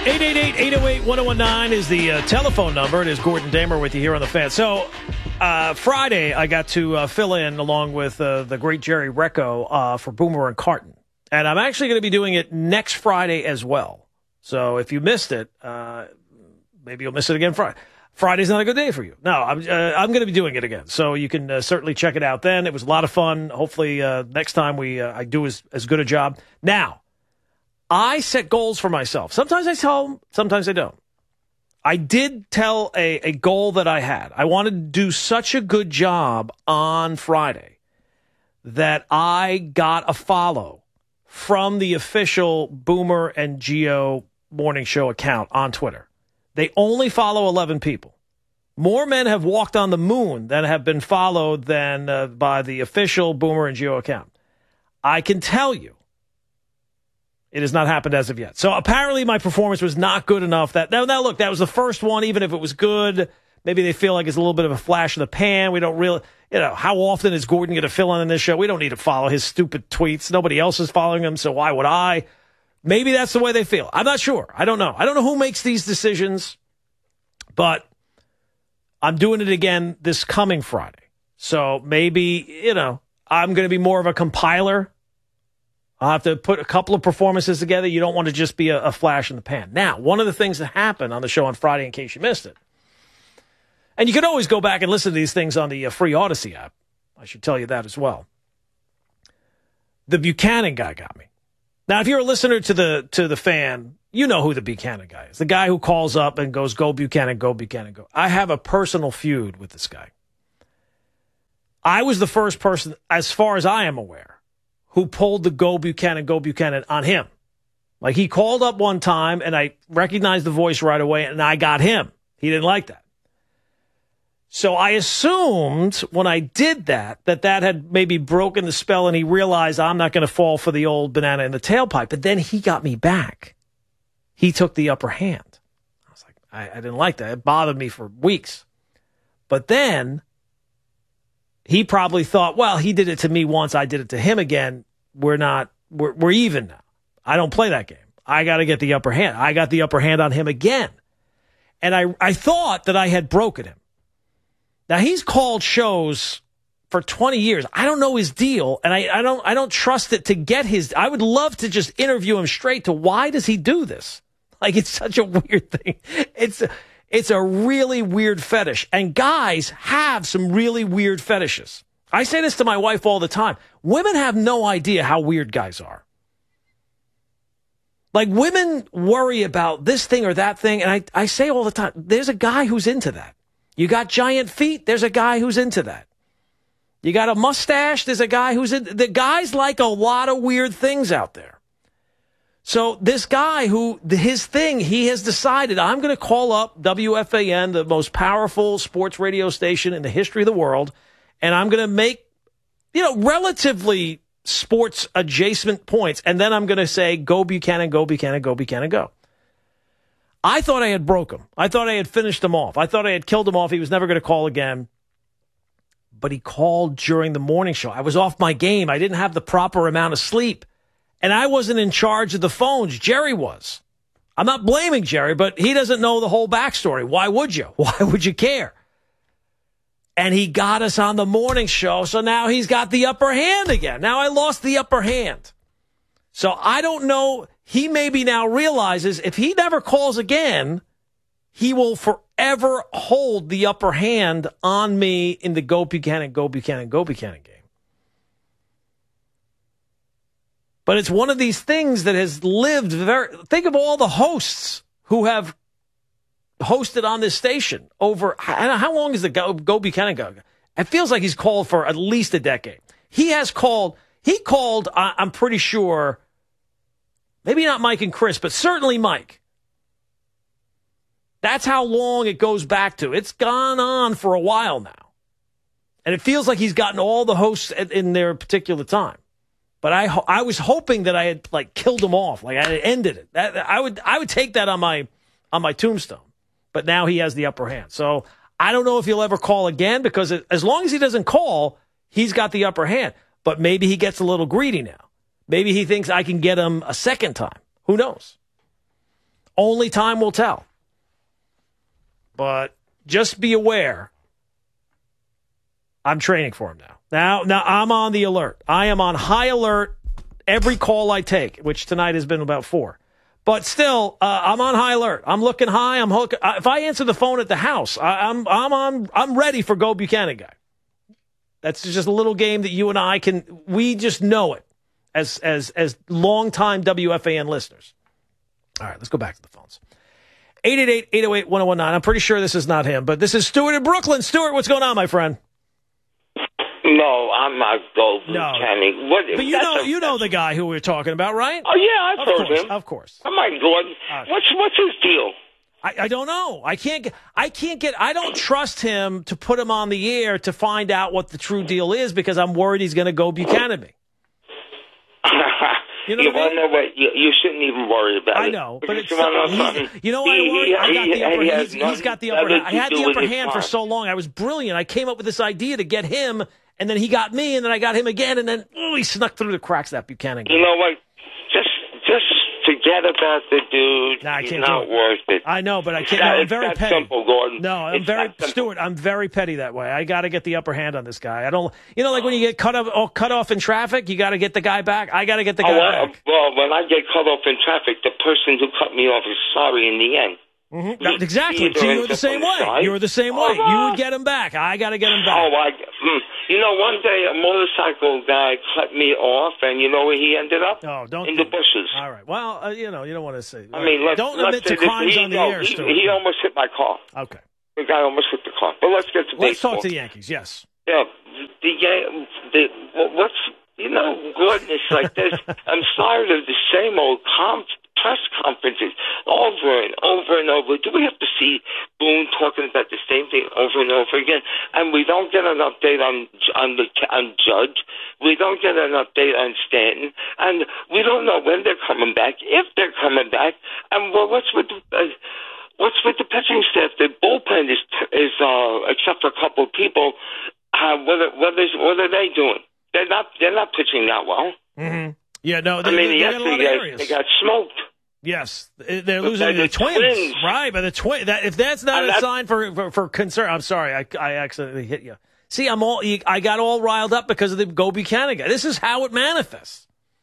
888-808-1019 is the telephone number. It is Gordon Damer with you here on the Fan. So, Friday, I got to fill in along with the great Jerry Recco for Boomer and Carton. And I'm actually going to be doing it next Friday as well. So, if you missed it, maybe you'll miss it again Friday. Friday's not a good day for you. No, I'm going to be doing it again. So, you can certainly check it out then. It was a lot of fun. Hopefully, next time I do as good a job. Now, I set goals for myself. Sometimes I tell them, sometimes I don't. I did tell a goal that I had. I wanted to do such a good job on Friday that I got a follow from the official Boomer and Geo morning show account on Twitter. They only follow 11 people. More men have walked on the moon than have been followed than by the official Boomer and Geo account. I can tell you, it has not happened as of yet. So apparently my performance was not good enough. Now look, that was the first one. Even if it was good, maybe they feel like it's a little bit of a flash in the pan. We don't really, how often is Gordon going to fill in this show? We don't need to follow his stupid tweets. Nobody else is following him, so why would I? Maybe that's the way they feel. I'm not sure. I don't know. I don't know who makes these decisions, but I'm doing it again this coming Friday. So maybe, I'm going to be more of a compiler. I'll have to put a couple of performances together. You don't want to just be a flash in the pan. Now, one of the things that happened on the show on Friday, in case you missed it, and you can always go back and listen to these things on the free Odyssey app. I should tell you that as well. The Buchanan guy got me. Now, if you're a listener to the Fan, you know who the Buchanan guy is. The guy who calls up and goes, "Go Buchanan, go Buchanan, go." I have a personal feud with this guy. I was the first person, as far as I am aware, who pulled the go Buchanan on him. Like, he called up one time, and I recognized the voice right away, and I got him. He didn't like that. So I assumed when I did that had maybe broken the spell, and he realized I'm not going to fall for the old banana in the tailpipe. But then he got me back. He took the upper hand. I was like, I didn't like that. It bothered me for weeks. But then he probably thought, well, he did it to me once, I did it to him again. We're even now. I don't play that game. I got to get the upper hand. I got the upper hand on him again. And I thought that I had broken him. Now, he's called shows for 20 years. I don't know his deal, and I don't trust it to get his. I would love to just interview him straight to why does he do this? Like, it's such a weird thing. It's a really weird fetish. And guys have some really weird fetishes. I say this to my wife all the time. Women have no idea how weird guys are. Like, women worry about this thing or that thing. And I say all the time, there's a guy who's into that. You got giant feet, there's a guy who's into that. You got a mustache, there's a guy who's into. The guys like a lot of weird things out there. So this guy his thing, he has decided, I'm going to call up WFAN, the most powerful sports radio station in the history of the world, and I'm going to make, relatively sports adjacent points, and then I'm going to say, go Buchanan, go Buchanan, go Buchanan, go. I thought I had broke him. I thought I had finished him off. I thought I had killed him off. He was never going to call again. But he called during the morning show. I was off my game. I didn't have the proper amount of sleep. And I wasn't in charge of the phones. Jerry was. I'm not blaming Jerry, but he doesn't know the whole backstory. Why would you? Why would you care? And he got us on the morning show, so now he's got the upper hand again. Now I lost the upper hand. So I don't know. He maybe now realizes if he never calls again, he will forever hold the upper hand on me in the go Buchanan, go Buchanan, go Buchanan game. But it's one of these things that has lived think of all the hosts who have hosted on this station over, how long is the go Buchanan go? It feels like he's called for at least a decade. He called, I'm pretty sure, maybe not Mike and Chris, but certainly Mike. That's how long it goes back to. It's gone on for a while now. And it feels like he's gotten all the hosts in their particular time. But I was hoping that I had killed him off, like I had ended it. I would take that on my tombstone. But now he has the upper hand. So I don't know if he'll ever call again, because as long as he doesn't call, he's got the upper hand. But maybe he gets a little greedy now. Maybe he thinks I can get him a second time. Who knows? Only time will tell. But just be aware, I'm training for him now. Now I'm on the alert. I am on high alert every call I take, which tonight has been about 4. But still, I'm on high alert. I'm looking high. I'm hooking. If I answer the phone at the house, I'm ready for Go Buchanan guy. That's just a little game that you and I we just know it as longtime WFAN listeners. All right, let's go back to the phones. 888-808-1019. I'm pretty sure this is not him, but this is Stuart in Brooklyn. Stuart, what's going on, my friend? No, I'm not Go Buchanan. No. But you know the guy who we're talking about, right? Oh, yeah, I've heard him. Of course. Oh, my God. What's his deal? I don't know. I don't trust him to put him on the air to find out what the true deal is because I'm worried he's going to go Buchanan me. You know what? You shouldn't even worry about it. I know, but it's you know why I worry? He's got the upper hand. I had the upper hand for so long. I was brilliant. I came up with this idea to get him, and then he got me, and then I got him again, and then he snuck through the cracks, that Buchanan guy. You know what? Just forget about the dude. Nah, I can't He's not worth it. I know, but I can't. No, I'm very petty. Simple, Gordon. No, Stuart, I'm very petty that way. I got to get the upper hand on this guy. I don't, like when you get cut off in traffic, you got to get the guy back. I got to get the guy back. Well, when I get cut off in traffic, the person who cut me off is sorry in the end. Mm-hmm. Exactly. So you're the same way. You're the same way. You would get him back. I got to get him back. One day a motorcycle guy cut me off, and you know where he ended up? In the bushes. All right. Well, you don't want to say. I mean, don't admit to crimes on the air, Stuart. He almost hit my car. Okay. The guy almost hit the car. But let's get to baseball. Let's talk to the Yankees. Yes. Yeah. Gordon, it's like this. I'm tired of the same old press conferences over and over and over. Do we have to see Boone talking about the same thing over and over again? And we don't get an update on Judge. We don't get an update on Stanton, and we don't know when they're coming back, if they're coming back. And what's with the pitching staff? The bullpen is except for a couple of people. What are they doing? They're not pitching that well. Mm-hmm. Yeah, no. They got smoked. Yes, they're losing to the Twins. Right, but the Twins. If that's not a sign for concern, I'm sorry, I accidentally hit you. See, I got all riled up because of the Go Buchanan guy. This is how it manifests.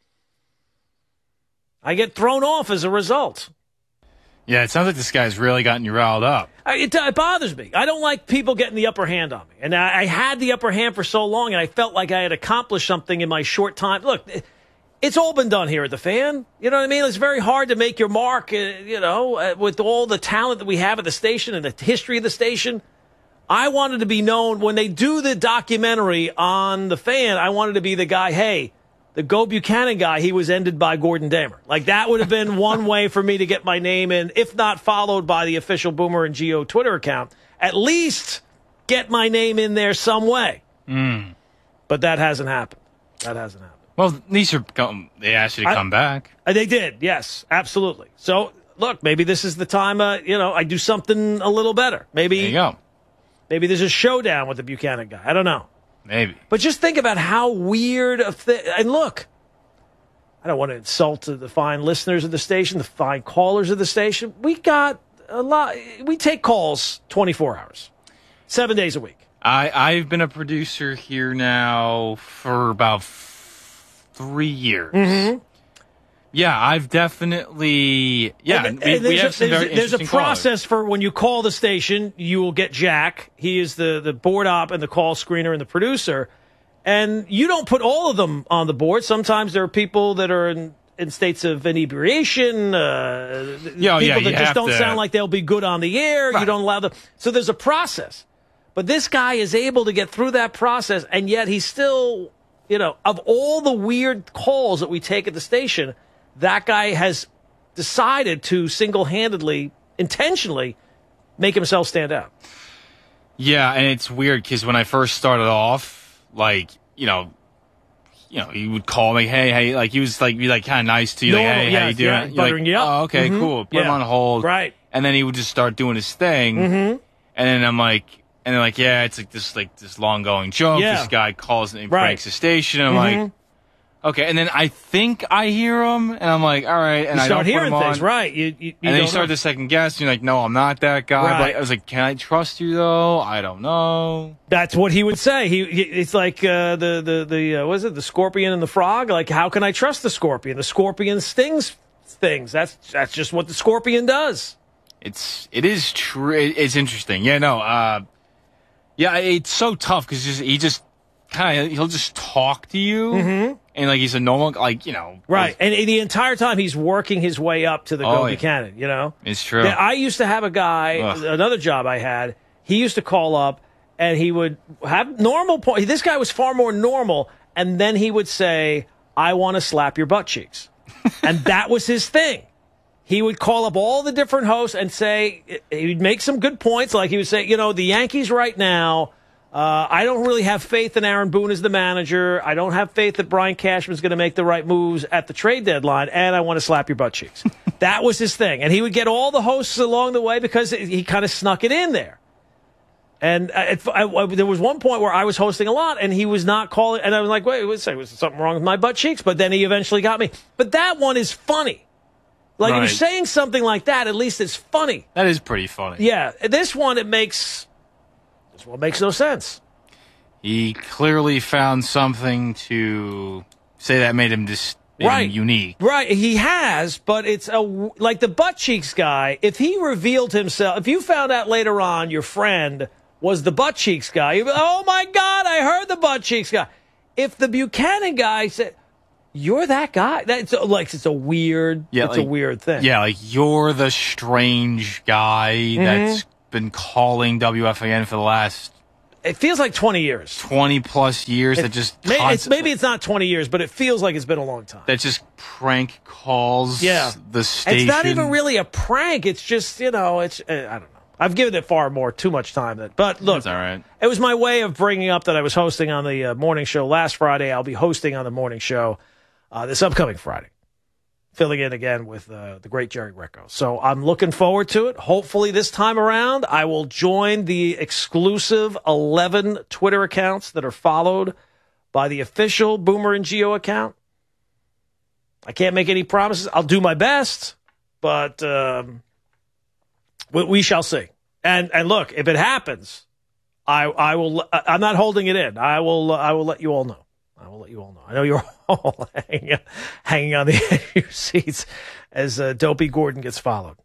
I get thrown off as a result. Yeah, it sounds like this guy's really gotten you riled up. It bothers me. I don't like people getting the upper hand on me. And I had the upper hand for so long, and I felt like I had accomplished something in my short time. Look, it's all been done here at the Fan. You know what I mean? It's very hard to make your mark, with all the talent that we have at the station and the history of the station. I wanted to be known when they do the documentary on the Fan. I wanted to be the guy, hey, the Go Buchanan guy, he was ended by Gordon Damer. Like, that would have been one way for me to get my name in, if not followed by the official Boomer and Geo Twitter account. At least get my name in there some way. But that hasn't happened. Well, at least they asked you to come back. They did, yes, absolutely. So, look, maybe this is the time, I do something a little better. Maybe, there you go. Maybe there's a showdown with the Buchanan guy. I don't know. Maybe. But just think about how weird of thing. And look, I don't want to insult the fine listeners of the station, the fine callers of the station. We got a lot. We take calls 24 hours, 7 days a week. I've been a producer here now for about 3 years. Mm-hmm. Yeah, I've definitely. Yeah, we have some very interesting There's a process callers. for when you call the station. You will get Jack. He is the board op and the call screener and the producer. And you don't put all of them on the board. Sometimes there are people that are in states of inebriation. People that just don't sound like they'll be good on the air. Right. You don't allow them. So there's a process. But this guy is able to get through that process, and yet he's still, of all the weird calls that we take at the station, that guy has decided to single-handedly, intentionally, make himself stand out. Yeah, and it's weird because when I first started off, he would call me, hey, like he was like, be like kind of nice to you, like, hey, how you doing? Yeah, buttering you up. Oh, okay, cool. Put him on hold, right? And then he would just start doing his thing, and then I'm like. And they're like, yeah, it's like this long going joke. Yeah. This guy calls and breaks the station. I'm like, Okay, and then I think I hear him, and I'm like, all right, and you I start don't hearing put him things, on. right? And then you start to second guess. You're like, no, I'm not that guy. Right. But I was like, can I trust you though? I don't know. That's what he would say. It's like what is it? The scorpion and the frog. Like, how can I trust the scorpion? The scorpion stings things. That's just what the scorpion does. It is true. It's interesting. Yeah, no. Yeah, it's so tough because he just kind of he'll just talk to you. Mm-hmm. And, like, he's a normal, like, you know. Right. And the entire time he's working his way up to the Go yeah. Buchanan, you know? It's true. I used to have a guy, another job I had, he used to call up and he would have normal point. This guy was far more normal. And then he would say, I want to slap your butt cheeks. And that was his thing. He would call up all the different hosts and say, he'd make some good points. Like he would say, you know, the Yankees right now, I don't really have faith in Aaron Boone as the manager. I don't have faith that Brian Cashman's going to make the right moves at the trade deadline, and I want to slap your butt cheeks. That was his thing. And he would get all the hosts along the way because he kind of snuck it in there. And there was one point where I was hosting a lot, and he was not calling. And I was like, wait, was something wrong with my butt cheeks? But then he eventually got me. But that one is funny. Like, if you're saying something like that, at least it's funny. That is pretty funny. Yeah. This one makes no sense. He clearly found something to say that made him just unique. Right, he has, but it's like the butt cheeks guy. If he revealed himself, if you found out later on your friend was the butt cheeks guy, you'd be, oh my God, I heard the butt cheeks guy. If the Buchanan guy said, you're that guy, it's a weird thing. Yeah, like you're the strange guy that's been calling WFAN for the last... It feels like 20 years. 20-plus years that just... Maybe it's not 20 years, but it feels like it's been a long time. That just prank calls the station. It's not even really a prank. It's just, I don't know. I've given it too much time. But look, that's all right. It was my way of bringing up that I was hosting on the morning show last Friday. I'll be hosting on the morning show this upcoming Friday. Filling in again with the great Jerry Recco. So I'm looking forward to it. Hopefully this time around, I will join the exclusive 11 Twitter accounts that are followed by the official Boomer and Geo account. I can't make any promises. I'll do my best, but we shall see. And look, if it happens, I will. I'm not holding it in. I will let you all know. I know you're all hanging on the edge of your seats as Dopey Gordon gets followed.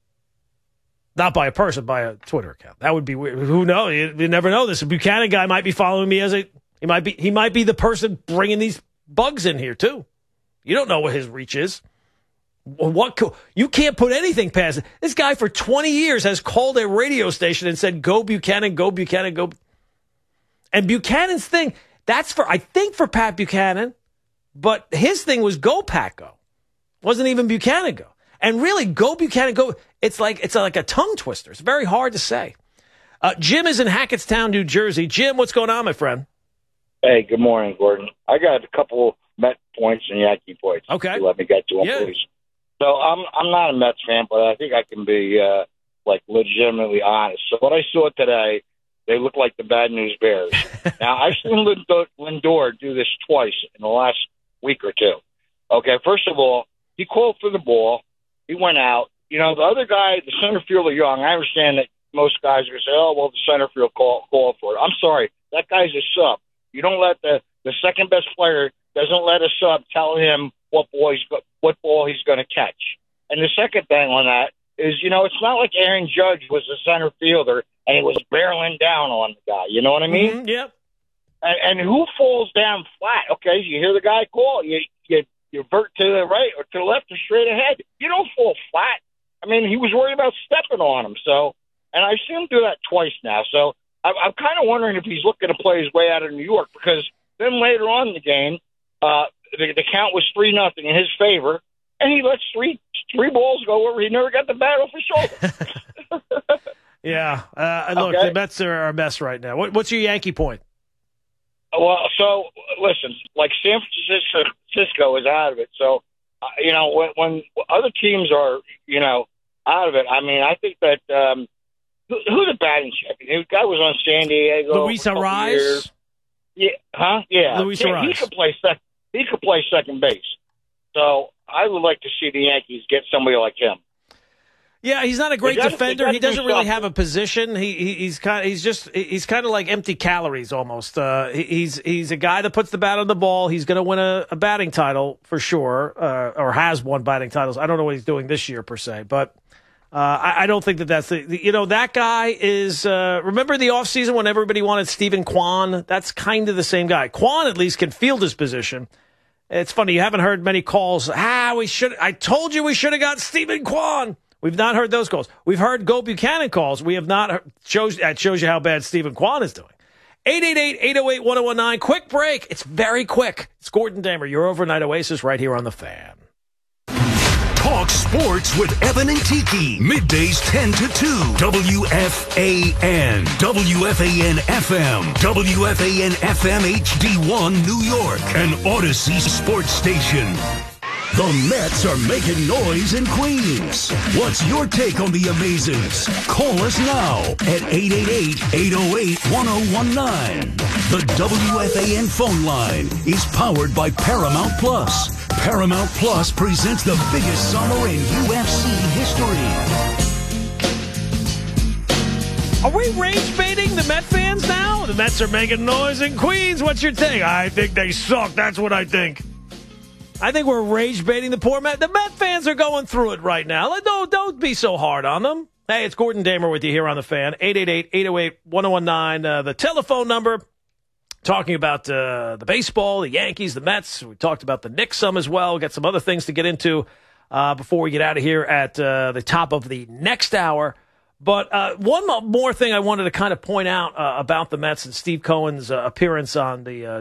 Not by a person, by a Twitter account. That would be weird. Who knows? You never know. This Buchanan guy might be following me he might be the person bringing these bugs in here too. You don't know what his reach is. You can't put anything past it. This guy for 20 years has called a radio station and said, "Go Buchanan, go Buchanan, go." And Buchanan's thing. That's for Pat Buchanan, but his thing was Go Pat Go. Wasn't even Buchanan Go. And really, Go Buchanan Go, it's like a tongue twister. It's very hard to say. Jim is in Hackettstown, New Jersey. Jim, what's going on, my friend? Hey, good morning, Gordon. I got a couple Met points and Yankee points. Okay. Let me get to them, please. So I'm not a Mets fan, but I think I can be legitimately honest. So what I saw today, they look like the Bad News Bears. Now, I've seen Lindor do this twice in the last week or two. Okay, first of all, he called for the ball. He went out. The other guy, the center fielder, Young, I understand that most guys are going to say, oh, well, the center field call for it. I'm sorry. That guy's a sub. You don't let the second-best player doesn't let a sub tell him what ball he's going to catch. And the second thing on that is, it's not like Aaron Judge was a center fielder and he was barreling down on the guy. You know what I mean? Mm-hmm, yep. And who falls down flat? Okay, you hear the guy call, you vert to the right or to the left or straight ahead. You don't fall flat. I mean, he was worried about stepping on him. So, and I've seen him do that twice now. So I'm kind of wondering if he's looking to play his way out of New York, because then later on in the game, the count was 3-0 in his favor, and he lets three balls go where he never got the bat off his shoulder. Yeah. Look, the Mets are our best right now. What's your Yankee point? Well, so listen, like San Francisco is out of it. So, when other teams are, out of it, I mean, I think that who's the batting champion? The guy was on San Diego. Luis Arraez? Yeah. Huh? Yeah. Luis Arraez. He could play second. he could play second base. So I would like to see the Yankees get somebody like him. Yeah, he's not a great defender. He doesn't really have a position. He's kind of like empty calories almost. He's a guy that puts the bat on the ball. He's going to win a batting title for sure, or has won batting titles. I don't know what he's doing this year per se, but I don't think that's that guy is. Remember the offseason when everybody wanted Stephen Kwan? That's kind of the same guy. Kwan at least can field his position. It's funny you haven't heard many calls. I told you we should have got Stephen Kwan. We've not heard those calls. We've heard Go Buchanan calls. We have not heard. That shows you how bad Stephen Kwan is doing. 888-808-1019. Quick break. It's very quick. It's Gordon Damer, your overnight oasis right here on The Fan. Talk sports with Evan and Tiki. Middays 10 to 2. WFAN. WFAN FM. WFAN FM HD1 New York. An Odyssey sports station. The Mets are making noise in Queens. What's your take on the Amazons? Call us now at 888-808-1019. The WFAN phone line is powered by Paramount Plus. Paramount Plus presents the biggest summer in UFC history. Are we rage baiting the Met fans now? The Mets are making noise in Queens. What's your take? I think they suck. That's what I think. I think we're rage baiting the poor Met. The Met fans are going through it right now. Don't be so hard on them. Hey, it's Gordon Damer with you here on The Fan. 888-808-1019. The telephone number. Talking about the baseball, the Yankees, the Mets. We talked about the Knicks some as well. We've got some other things to get into before we get out of here at the top of the next hour. But one more thing I wanted to kind of point out about the Mets and Steve Cohen's appearance on the